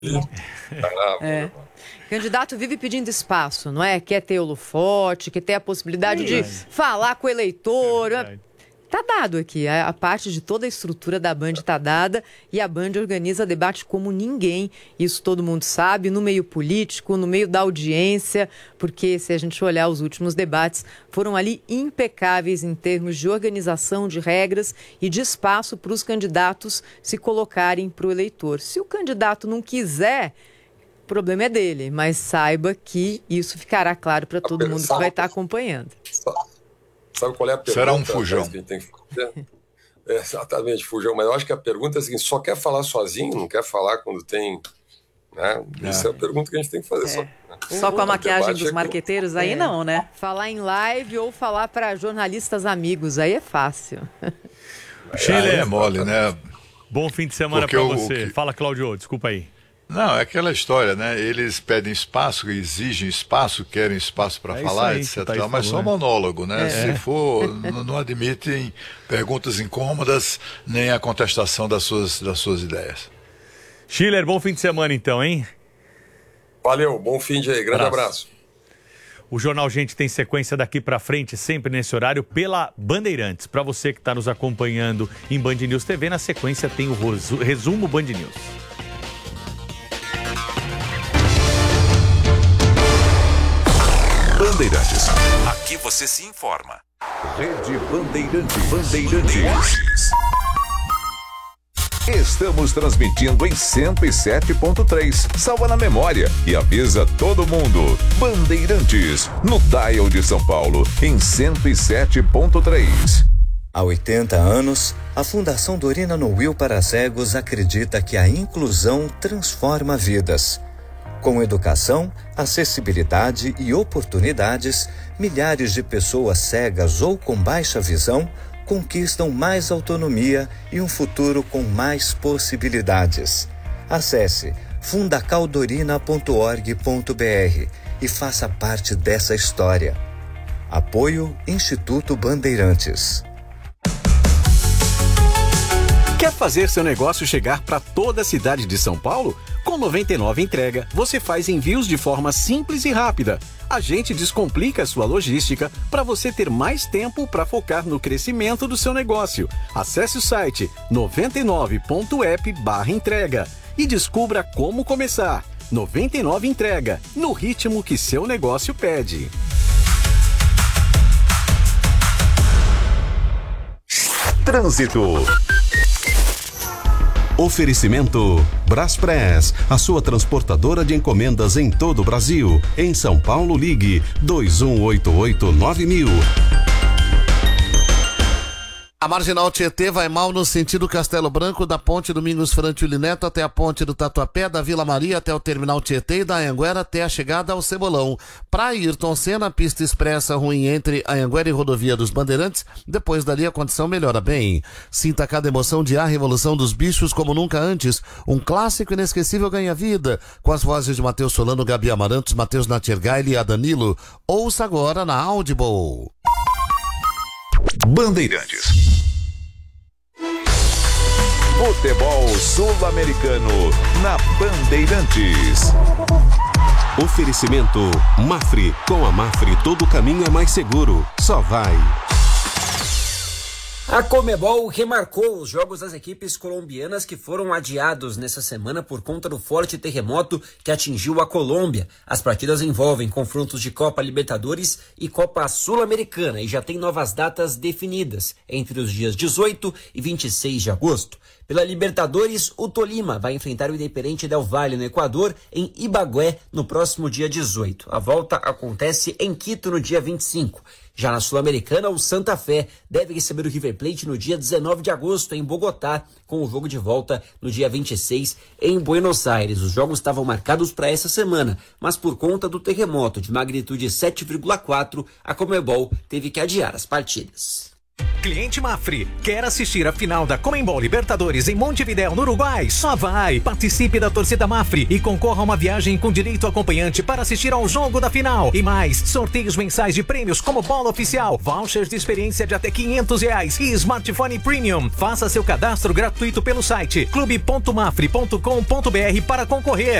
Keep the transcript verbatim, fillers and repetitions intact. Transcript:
É. Candidato vive pedindo espaço, não é? Quer ter holofote, quer ter a possibilidade de falar com o eleitor. É Tá dado aqui, a, a parte de toda a estrutura da Band tá dada e a Band organiza debate como ninguém, isso todo mundo sabe, no meio político, no meio da audiência, porque se a gente olhar os últimos debates, foram ali impecáveis em termos de organização de regras e de espaço para os candidatos se colocarem para o eleitor. Se o candidato não quiser, o problema é dele, mas saiba que isso ficará claro para todo mundo que vai estar acompanhando. Sabe qual é a pergunta? Será um fujão. Que a gente tem que fazer? É, exatamente, fujão. Mas eu acho que a pergunta é a seguinte: só quer falar sozinho, não quer falar quando tem... Né? É. Essa é a pergunta que a gente tem que fazer. É. Só, né? Só com a maquiagem dos marqueteiros aí é. não, né? Falar em live ou falar para jornalistas amigos, aí é fácil. Sheila é mole, né? Bom fim de semana para você. Que... Fala, Cláudio, desculpa aí. Não, é aquela história, né? Eles pedem espaço, exigem espaço, querem espaço para é falar, aí, etcétera. Tá mas falou, só monólogo, né? É. Se for, não, não admitem perguntas incômodas, nem a contestação das suas, das suas ideias. Schiller, bom fim de semana então, hein? Valeu, bom fim de aí, grande abraço. abraço. O Jornal Gente tem sequência daqui para frente, sempre nesse horário, pela Bandeirantes. Para você que está nos acompanhando em Band News T V, na sequência tem o resumo Band News. Bandeirantes. Aqui você se informa. Rede Bandeirantes. Bandeirantes. Estamos transmitindo em cento e sete ponto três. Salva na memória e avisa todo mundo. Bandeirantes, no dial de São Paulo, em cento e sete ponto três. Há oitenta anos, a Fundação Dorina Noil para Cegos acredita que a inclusão transforma vidas. Com educação, acessibilidade e oportunidades, milhares de pessoas cegas ou com baixa visão conquistam mais autonomia e um futuro com mais possibilidades. Acesse fundacaldorina ponto org ponto br e faça parte dessa história. Apoio Instituto Bandeirantes. Quer fazer seu negócio chegar para toda a cidade de São Paulo? Com noventa e nove Entrega, você faz envios de forma simples e rápida. A gente descomplica a sua logística para você ter mais tempo para focar no crescimento do seu negócio. Acesse o site noventa e nove ponto app barra entrega e descubra como começar. noventa e nove Entrega, no ritmo que seu negócio pede. Trânsito. Oferecimento Braspress, a sua transportadora de encomendas em todo o Brasil. Em São Paulo, ligue dois um oito oito nove mil. A Marginal Tietê vai mal no sentido Castelo Branco, da Ponte Domingos Frantili Neto até a Ponte do Tatuapé, da Vila Maria até o Terminal Tietê e da Anhanguera até a chegada ao Cebolão. Pra Ayrton Senna, pista expressa ruim entre a Anhanguera e Rodovia dos Bandeirantes, depois dali a condição melhora bem. Sinta cada emoção de A Revolução dos Bichos como nunca antes. Um clássico inesquecível ganha vida, com as vozes de Matheus Solano, Gabi Amarantos, Matheus Natiergaile e a Danilo. Ouça agora na Audible. Bandeirantes. Futebol Sul-Americano na Bandeirantes. Oferecimento Mafre. Com a Mafre todo caminho é mais seguro. Só vai. A Conmebol remarcou os jogos das equipes colombianas que foram adiados nessa semana por conta do forte terremoto que atingiu a Colômbia. As partidas envolvem confrontos de Copa Libertadores e Copa Sul-Americana e já tem novas datas definidas, entre os dias dezoito e vinte e seis de agosto. Pela Libertadores, o Tolima vai enfrentar o Independiente del Valle no Equador, em Ibagué, no próximo dia dezoito. A volta acontece em Quito no dia vinte e cinco. Já na Sul-Americana, o Santa Fé deve receber o River Plate no dia dezenove de agosto, em Bogotá, com o jogo de volta no dia vinte e seis, em Buenos Aires. Os jogos estavam marcados para essa semana, mas por conta do terremoto de magnitude sete vírgula quatro, a Conmebol teve que adiar as partidas. Cliente Mafre, quer assistir a final da Conmebol Libertadores em Montevidéu, no Uruguai? Só vai! Participe da torcida Mafre e concorra a uma viagem com direito acompanhante para assistir ao jogo da final. E mais, sorteios mensais de prêmios como bola oficial, vouchers de experiência de até quinhentos reais e smartphone premium. Faça seu cadastro gratuito pelo site clube ponto mafre ponto com ponto br para concorrer.